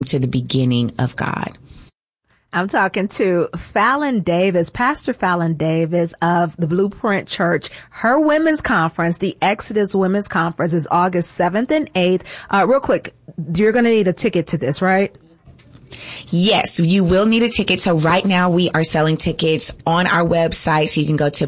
to the beginning of God. I'm talking to Fallon Davis, Pastor Fallon Davis of the Blueprint Church. Her women's conference, the Exodus Women's Conference, is August 7th and 8th. Real quick, you're going to need a ticket to this, right? Yes, you will need a ticket. So right now we are selling tickets on our website. So you can go to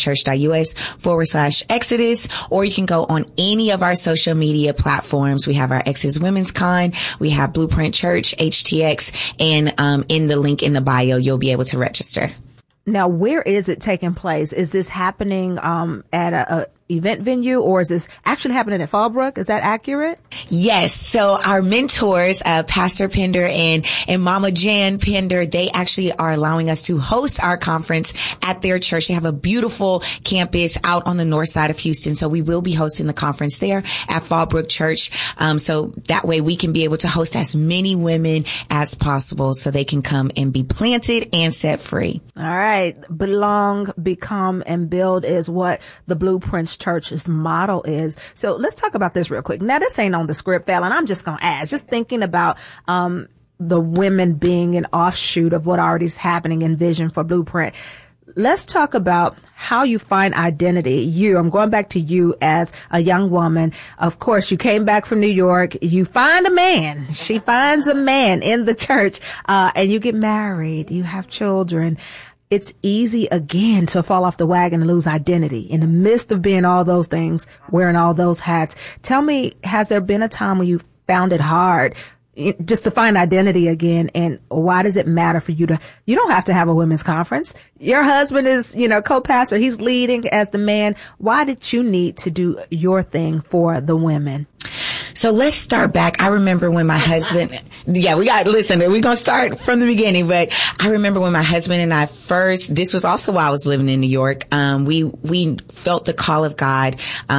blueprintchurch.us/Exodus, or you can go on any of our social media platforms. We have our Exodus Women's Con. We have Blueprint Church, HTX, and in the link in the bio, you'll be able to register. Now, where is it taking place? Is this happening at a event venue, or is this actually happening at Fallbrook? Is that accurate? Yes. So our mentors, Pastor Pender and Mama Jan Pender, they actually are allowing us to host our conference at their church. They have a beautiful campus out on the north side of Houston. So we will be hosting the conference there at Fallbrook Church. So that way we can be able to host as many women as possible so they can come and be planted and set free. All right. Belong, become, and build is what the Blueprint Church's motto is. So let's talk about this real quick. Now, this ain't on the script, Fallon. I'm just going to ask, just thinking about, the women being an offshoot of what already is happening in Vision for Blueprint. Let's talk about how you find identity. I'm going back to you as a young woman. Of course, you came back from New York. You find a man. She finds a man in the church, and you get married. You have children. It's easy again to fall off the wagon and lose identity in the midst of being all those things, wearing all those hats. Tell me, has there been a time when you found it hard just to find identity again? And why does it matter for you you don't have to have a women's conference. Your husband is, co-pastor. He's leading as the man. Why did you need to do your thing for the women? So let's start back. I remember when my husband, we're going to start from the beginning, but I remember when my husband and I this was also while I was living in New York. We felt the call of God,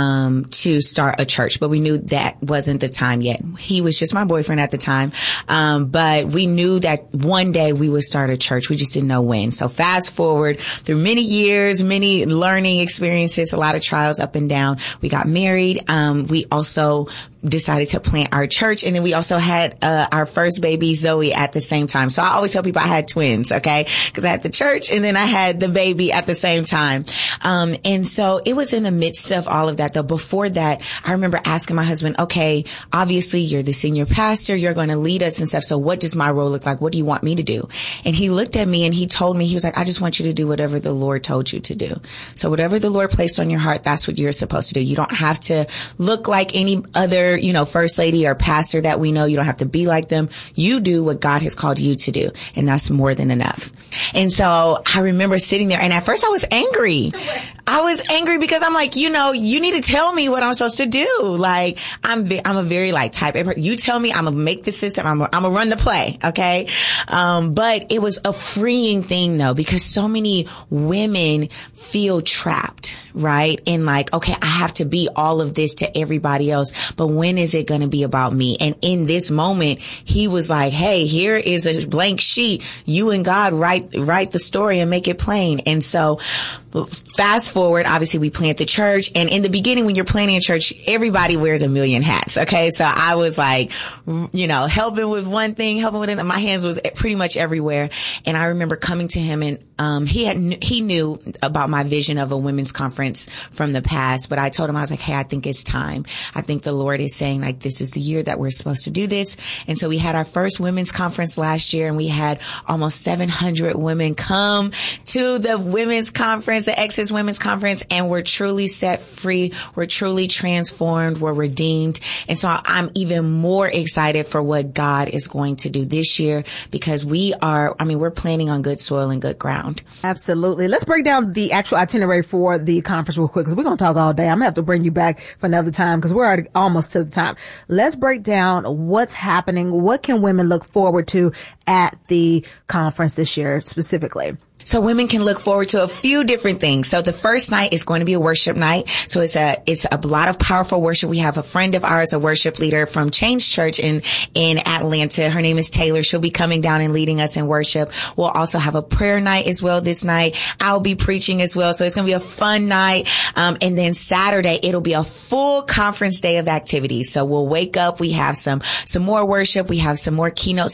to start a church, but we knew that wasn't the time yet. He was just my boyfriend at the time. But we knew that one day we would start a church. We just didn't know when. So fast forward through many years, many learning experiences, a lot of trials up and down. We got married. We also decided to plant our church. And then we also had our first baby, Zoe, at the same time. So I always tell people I had twins, okay? Because I had the church and then I had the baby at the same time. And so it was in the midst of all of that, though. Before that, I remember asking my husband, okay, obviously you're the senior pastor. You're going to lead us and stuff. So what does my role look like? What do you want me to do? And he looked at me and he told me, he was like, I just want you to do whatever the Lord told you to do. So whatever the Lord placed on your heart, that's what you're supposed to do. You don't have to look like any other, first lady or pastor that we know. You don't have to be like them. You do what God has called you to do. And that's more than enough. And so I remember sitting there, and at first I was angry. I was angry because I'm like, you need to tell me what I'm supposed to do. Like, I'm a very type A person. You tell me, I'm going to make the system. I'm going to run the play. Okay. But it was a freeing thing though, because so many women feel trapped, right? And okay, I have to be all of this to everybody else, but when is it going to be about me? And in this moment, he was like, hey, here is a blank sheet. You and God write the story and make it plain. And so fast forward, obviously we plant the church. And in the beginning, when you're planting a church, everybody wears a million hats. Okay. So I was helping with one thing, helping with it. My hands was pretty much everywhere. And I remember coming to him, and he knew about my vision of a women's conference from the past, but I told him, I was like, hey, I think it's time. I think the Lord is saying this is the year that we're supposed to do this. And so we had our first women's conference last year, and we had almost 700 women come to the women's conference, the Exodus Women's Conference, and we're truly set free. We're truly transformed. We're redeemed. And so I'm even more excited for what God is going to do this year, because we're planting on good soil and good ground. Absolutely. Let's break down the actual itinerary for the conference real quick, because we're going to talk all day. I'm going to have to bring you back for another time because we're already almost to the time. Let's break down what's happening. What can women look forward to at the conference this year specifically? So women can look forward to a few different things. So the first night is going to be a worship night. So it's a lot of powerful worship. We have a friend of ours, a worship leader from Change Church in Atlanta. Her name is Taylor. She'll be coming down and leading us in worship. We'll also have a prayer night as well this night. I'll be preaching as well. So it's going to be a fun night. And then Saturday, it'll be a full conference day of activities. So we'll wake up. We have some more worship. We have some more keynote